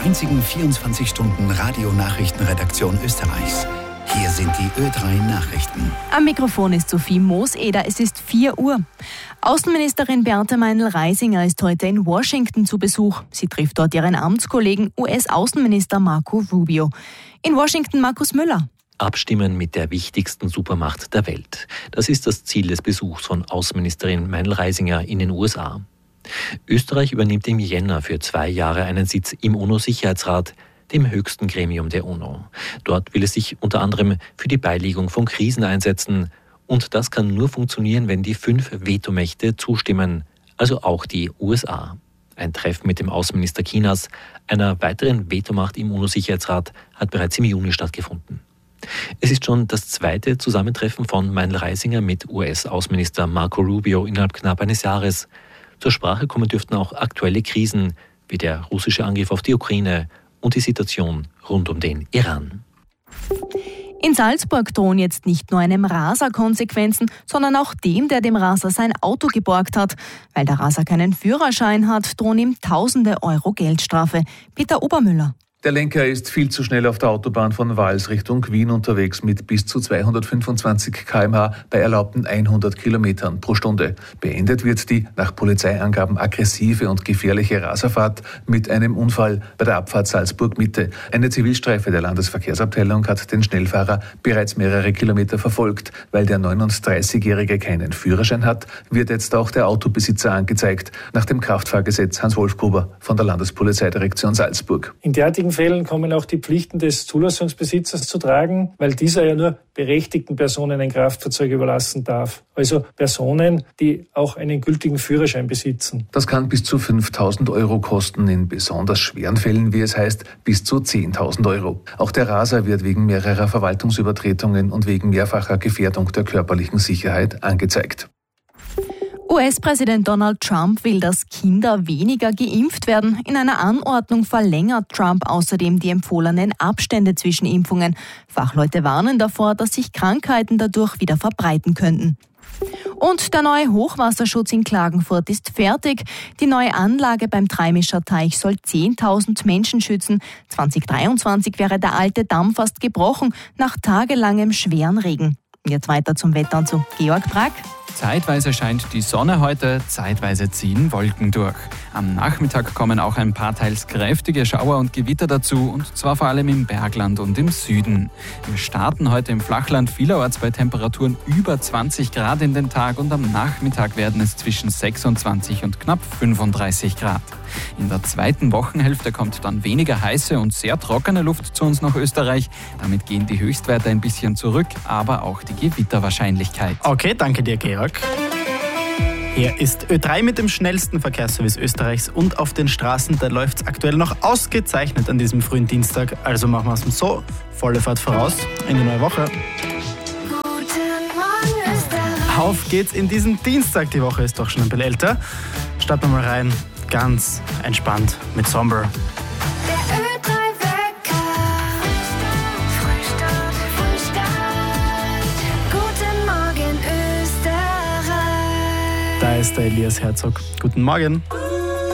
einzigen 24-Stunden-Radio-Nachrichtenredaktion Österreichs. Hier sind die Ö3 Nachrichten. Am Mikrofon ist Sophie Mooseder. Es ist 4 Uhr. Außenministerin Beate Meinl-Reisinger ist heute in Washington zu Besuch. Sie trifft dort ihren Amtskollegen US-Außenminister Marco Rubio. In Washington Markus Müller. Abstimmen mit der wichtigsten Supermacht der Welt. Das ist das Ziel des Besuchs von Außenministerin Meinl-Reisinger in den USA. Österreich übernimmt im Jänner für 2 Jahre einen Sitz im UNO-Sicherheitsrat, dem höchsten Gremium der UNO. Dort will es sich unter anderem für die Beilegung von Krisen einsetzen. Und das kann nur funktionieren, wenn die 5 Vetomächte zustimmen, also auch die USA. Ein Treffen mit dem Außenminister Chinas, einer weiteren Vetomacht im UNO-Sicherheitsrat, hat bereits im Juni stattgefunden. Es ist schon das 2. Zusammentreffen von Meinl-Reisinger mit US-Außenminister Marco Rubio innerhalb knapp eines Jahres. Zur Sprache kommen dürften auch aktuelle Krisen, wie der russische Angriff auf die Ukraine und die Situation rund um den Iran. In Salzburg drohen jetzt nicht nur einem Raser Konsequenzen, sondern auch dem, der dem Raser sein Auto geborgt hat. Weil der Raser keinen Führerschein hat, drohen ihm tausende Euro Geldstrafe. Peter Obermüller. Der Lenker ist viel zu schnell auf der Autobahn von Vals Richtung Wien unterwegs mit bis zu 225 km/h bei erlaubten 100 km pro Stunde. Beendet wird die nach Polizeiangaben aggressive und gefährliche Raserfahrt mit einem Unfall bei der Abfahrt Salzburg-Mitte. Eine Zivilstreife der Landesverkehrsabteilung hat den Schnellfahrer bereits mehrere Kilometer verfolgt. Weil der 39-Jährige keinen Führerschein hat, wird jetzt auch der Autobesitzer angezeigt. Nach dem Kraftfahrgesetz Hans-Wolf Gruber von der Landespolizeidirektion Salzburg. In derartigen Fällen kommen auch die Pflichten des Zulassungsbesitzers zu tragen, weil dieser ja nur berechtigten Personen ein Kraftfahrzeug überlassen darf. Also Personen, die auch einen gültigen Führerschein besitzen. Das kann bis zu 5.000 Euro kosten, in besonders schweren Fällen, wie es heißt, bis zu 10.000 Euro. Auch der Raser wird wegen mehrerer Verwaltungsübertretungen und wegen mehrfacher Gefährdung der körperlichen Sicherheit angezeigt. US-Präsident Donald Trump will, dass Kinder weniger geimpft werden. In einer Anordnung verlängert Trump außerdem die empfohlenen Abstände zwischen Impfungen. Fachleute warnen davor, dass sich Krankheiten dadurch wieder verbreiten könnten. Und der neue Hochwasserschutz in Klagenfurt ist fertig. Die neue Anlage beim Dreimischer Teich soll 10.000 Menschen schützen. 2023 wäre der alte Damm fast gebrochen, nach tagelangem schweren Regen. Jetzt weiter zum Wetter und zu Georg Brack. Zeitweise scheint die Sonne heute, zeitweise ziehen Wolken durch. Am Nachmittag kommen auch ein paar teils kräftige Schauer und Gewitter dazu, und zwar vor allem im Bergland und im Süden. Wir starten heute im Flachland vielerorts bei Temperaturen über 20 Grad in den Tag, und am Nachmittag werden es zwischen 26 und knapp 35 Grad. In der zweiten Wochenhälfte kommt dann weniger heiße und sehr trockene Luft zu uns nach Österreich. Damit gehen die Höchstwerte ein bisschen zurück, aber auch die Gewitterwahrscheinlichkeit. Okay, danke dir, Georg. Hier ist Ö3 mit dem schnellsten Verkehrsservice Österreichs, und auf den Straßen, da läuft es aktuell noch ausgezeichnet an diesem frühen Dienstag. Also machen wir es so, volle Fahrt voraus in die neue Woche. Auf geht's in diesen Dienstag, die Woche ist doch schon ein bisschen älter. Starten wir mal rein, ganz entspannt mit Somber. Der Ö3-Wecker. Frühstart. Guten Morgen, Österreich. Da ist der Elias Herzog. Guten Morgen.